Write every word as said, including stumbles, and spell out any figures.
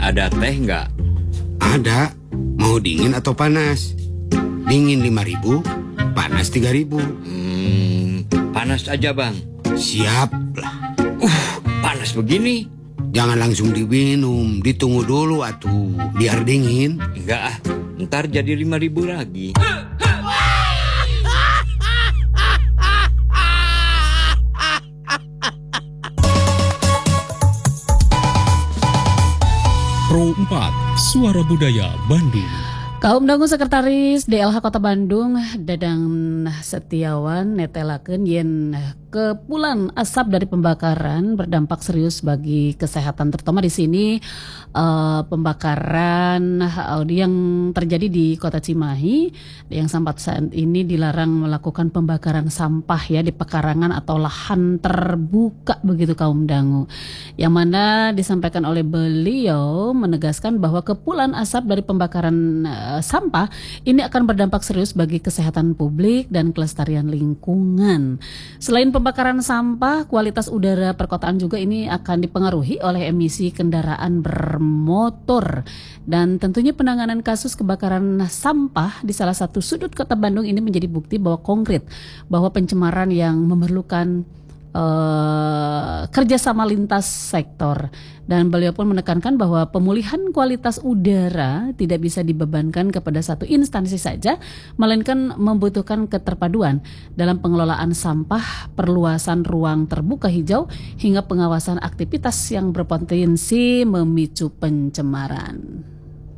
Ada teh nggak? Ada. Mau dingin atau panas? Dingin lima ribu, panas tiga ribu. Hmm, panas aja bang. Siap lah. Uh, panas begini. Jangan langsung diminum, ditunggu dulu atuh, biar dingin. Enggak ah, ntar jadi lima ribu lagi. Pro empat, Suara Budaya Bandung. Kaum dangu Sekretaris D L H Kota Bandung Dadang Setiawan netelakeun yen kepulan asap dari pembakaran berdampak serius bagi kesehatan, terutama di sini uh, pembakaran uh, yang terjadi di Kota Cimahi yang sampai saat ini dilarang melakukan pembakaran sampah ya di pekarangan atau lahan terbuka begitu kaum dangu. Yang mana disampaikan oleh beliau menegaskan bahwa kepulan asap dari pembakaran uh, sampah ini akan berdampak serius bagi kesehatan publik dan kelestarian lingkungan. Selain pembakaran sampah, kualitas udara perkotaan juga ini akan dipengaruhi oleh emisi kendaraan bermotor. Dan tentunya penanganan kasus kebakaran sampah di salah satu sudut Kota Bandung ini menjadi bukti bahwa konkret bahwa pencemaran yang memerlukan Uh, kerjasama lintas sektor. Dan beliau pun menekankan bahwa pemulihan kualitas udara tidak bisa dibebankan kepada satu instansi saja, melainkan membutuhkan keterpaduan dalam pengelolaan sampah, perluasan ruang terbuka hijau, hingga pengawasan aktivitas yang berpotensi memicu pencemaran.